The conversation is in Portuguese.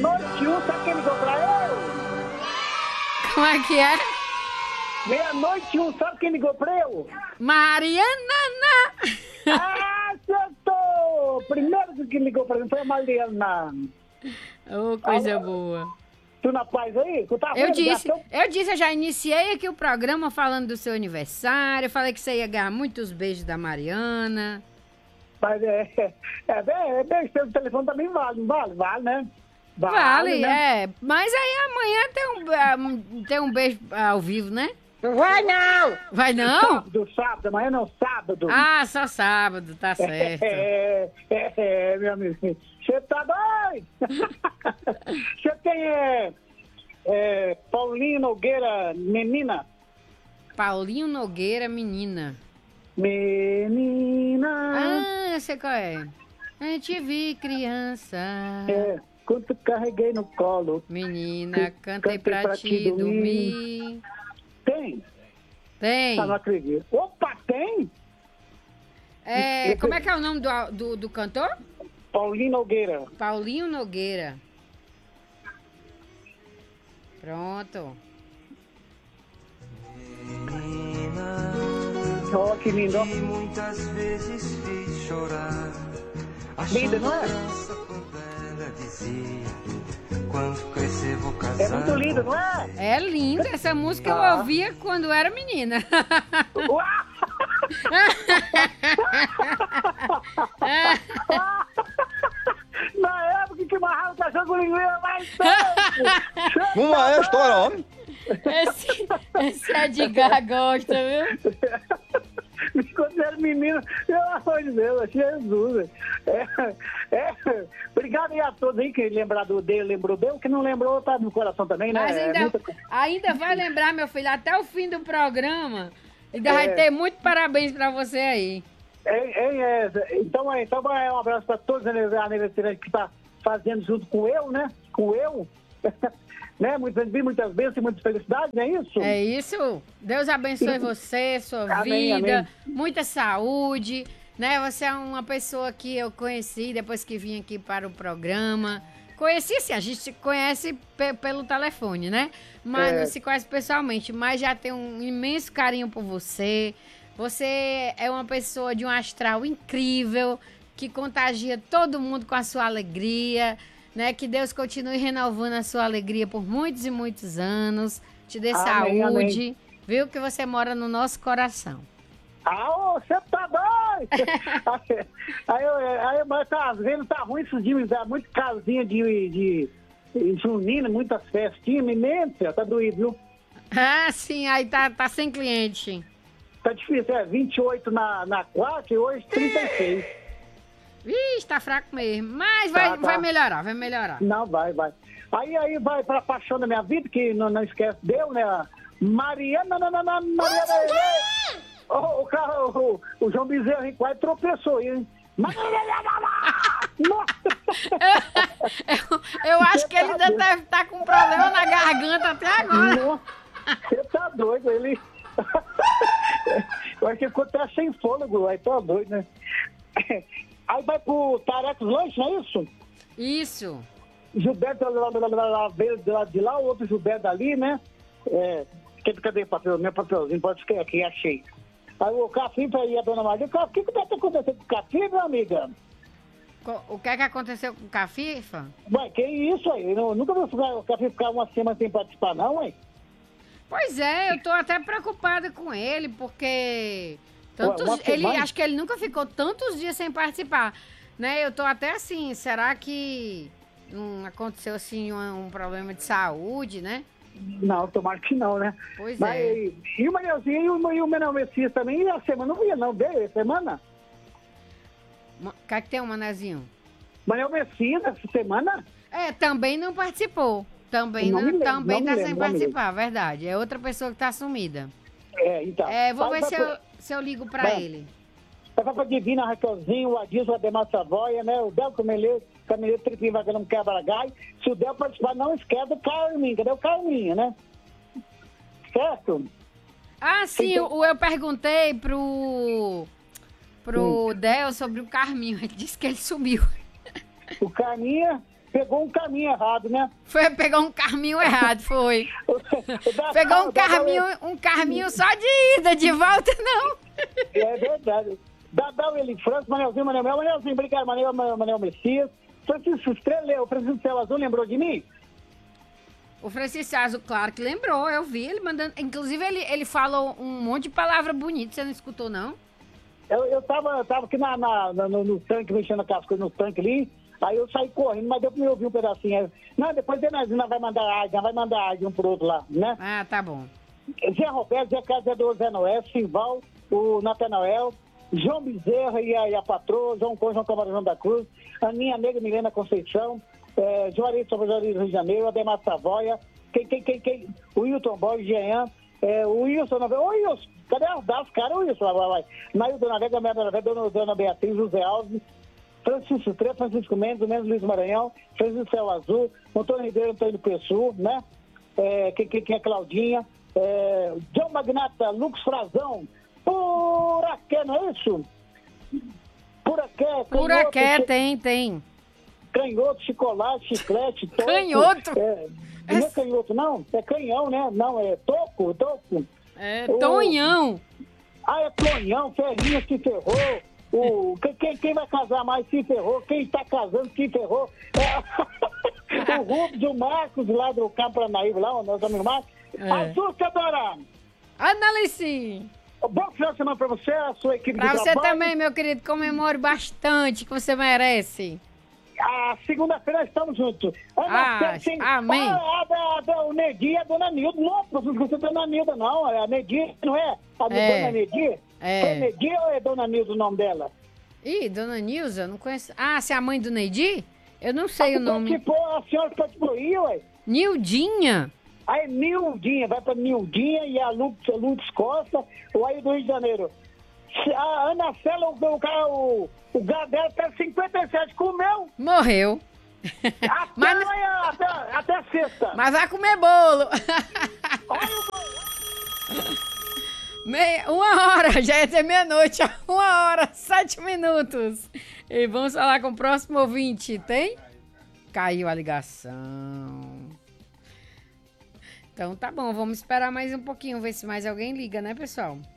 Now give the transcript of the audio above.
meia-noite e um, sabe quem ligou pra eu? Como é que é? Meia-noite e um, sabe quem ligou pra eu? Mariana! Ah, acertou! Primeiro que ligou pra mim foi a Mariana. Oh, coisa boa. Tu na paz aí? Tu tá Eu vendo? disse, Gastou? eu já iniciei aqui o programa falando do seu aniversário. Falei que você ia ganhar muitos beijos da Mariana. Mas bem, o telefone também vale, não vale? Vale, né? Vale, né? é. Mas aí amanhã tem um beijo ao vivo, né? Não vai não! Vai não? Sábado, amanhã não, sábado. Ah, só sábado, tá certo. Meu amigo. Você tá doido? Você tem Paulinho Nogueira, menina? Paulinho Nogueira, menina. Menina. Ah, eu sei qual é. Eu te vi criança. Quando carreguei no colo. Menina, cantei pra ti dormir. Tem? Tem. Ah, não acredito. Opa, tem? Como é que é o nome do cantor? Paulinho Nogueira. Paulinho Nogueira. Pronto. Ó, que lindo. E muitas vezes fiz chorar. Linda, não é? Quando ela dizia, quando crescer vou casar. É muito lindo, não é? É linda. Essa música eu ouvia quando era menina. Na época que amarrava o cachorro com linguiça mais tempo. Não é a história, homem. Esse Edgar gosta, viu? Quando era menino, pelo amor de Deus, Jesus. Obrigado aí a todos aí que lembrou dele, lembrou dele, que não lembrou, tá no coração também, né? Mas ainda vai lembrar, meu filho, até o fim do programa. Ainda vai ter muito parabéns pra você aí. Então, um abraço para todos os aniversariantes que tá fazendo junto com eu, né? Com eu. Né? Muitas bênçãos e muitas felicidades, não é isso? É isso. Deus abençoe você, sua Amém, vida, amém. muita saúde, né? Você é uma pessoa que eu conheci depois que vim aqui para o programa. Conheci, sim, a gente se conhece pelo telefone, né? Mas não se conhece pessoalmente, mas já tenho um imenso carinho por você. Você é uma pessoa de um astral incrível, que contagia todo mundo com a sua alegria, né? Que Deus continue renovando a sua alegria por muitos e muitos anos. Te dê Amém, saúde, amém. viu? Que você mora no nosso coração. Ah, você tá doido! Mas tá vendo, tá ruim esses dias, dá muito casinha de junina, muitas festinhas, imensa, tá doído, viu? Ah, sim, aí tá sem cliente. Tá difícil, 28 na quarta e hoje 36. Vixe, tá fraco mesmo. Mas Tá. vai melhorar, vai melhorar. Não, vai. Aí vai pra paixão da minha vida, que não esquece, deu, né? Mariana. O João Bezerra quase tropeçou aí, hein? Eu acho que ele ainda deve estar com problema na garganta até agora. Você tá doido, ele. Eu acho que ficou até sem fôlego, aí tá doido, né? Aí vai pro Tarecos Lanche, não é isso? Isso. Gilberto veio de lá, o outro Gilberto dali, né? Cadê o papel? Meu papelzinho, pode ficar aqui, achei. Aí o Cafifa e a dona Maria, o que tá acontecendo com o Cafifa, minha amiga? O que é que aconteceu com o Cafifa? Ué, que isso aí? Eu nunca vi o Cafifa ficar uma semana sem participar, não, ué? Pois é, eu tô até preocupada com ele, porque acho que ele nunca ficou tantos dias sem participar, né? Eu tô até assim, será que não aconteceu assim um problema de saúde, né? Não, tomara que não, né? Pois Mas, é. E o Manelzinho e o Menel Messias também, e a semana não ia não, veio a semana? O que é que tem o Manezinho? Manel Messias, essa semana? Também não participou. Também Não me lembro, também não tá me sem lembro, não me participar, verdade. É outra pessoa que tá sumida. Então. Vou Vai ver se eu ligo pra ele. Vai pra Divina, Raquelzinho, o Adilson, o Ademar Savoia, né? O Del Cameleiro, Tripinho Vagando Quebra-Gai. Se o Del participar, não esquece o Carminha, cadê o Carminha, né? Certo? Ah, sim, eu perguntei pro Del sobre o Carminho. Ele disse que ele sumiu. O Carminha, pegou um caminho errado, né? Foi pegar um caminho errado, foi. Pegou um caminho só de ida, de volta não. É verdade. Dadão, ele Franco, Manelzinho, Manelzinho, obrigado, Manel Messias. Francisco Estrela, o Francisco Céu Azul lembrou de mim? O Francisco Azul, claro que lembrou, eu vi ele mandando. Inclusive, ele falou um monte de palavra bonita, você não escutou, não? Eu tava aqui no tanque, mexendo com as coisas no tanque ali, aí eu saí correndo, mas deu pra me ouvir um pedacinho. Não, depois nós vai mandar áudio um pro outro lá, né? Ah, tá bom. Zé Roberto, Zé Carlos, Zé do Zé Noé, Simval, o Natanael, João Bezerra e a patroa, João Camarão João da Cruz, Aninha Negra, Milena Conceição, Juarez Salvador Rio de Janeiro, Ademar Savoia, o Wilton Boy, Jean, o Wilson, ô Wilson, cadê os caras, Wilson, vai. Nail Dona Vega, Dona Beatriz, José Alves, Francisco Tre, Francisco Mendes, Luiz Maranhão, Francisco Céu Azul, Antônio Ribeiro, Antônio Pessoa, né? Quem é Claudinha, John Magnata, Lux Frazão, Puraqué, não é isso? Puraqué, tem. Canhoto, chocolate, chiclete, toco. Canhoto? Não é canhoto, não? É canhão, né? Não, é toco. É tonhão. É tonhão, Ferrinha se ferrou. Quem vai casar mais se ferrou. Quem tá casando se ferrou. O Rubens, o Marcos lá do Campo Paranaíba, lá, o nosso amigo Marcos. Açúcar, Dora! Analice! Bom final de semana pra você, a sua equipe pra de você trabalho. também, meu querido. Comemore bastante, que você merece. A segunda-feira estamos juntos. Amém. O Neguinho é a Dona Nilda. Não, você é Dona Nilda, não. É a Neguinho, não é? A Dona Neguinho? É Neguinho ou é Dona Nilda o nome dela? Ih, Dona Nilza, não conheço. Ah, se é a mãe do Neidi? Eu não sei o nome. A senhora pode ir, ué. Nildinha? Aí Nildinha, vai pra Nildinha e a Lutz Costa, o aí do Rio de Janeiro. A Ana Cela, o gado dela tá 57, comeu. Morreu. Até sexta. Mas vai comer bolo. 1h, já ia ter meia-noite. 1h, 7 minutos. E vamos falar com o próximo ouvinte, tem? Caiu a ligação. Então tá bom, vamos esperar mais um pouquinho, ver se mais alguém liga, né, pessoal?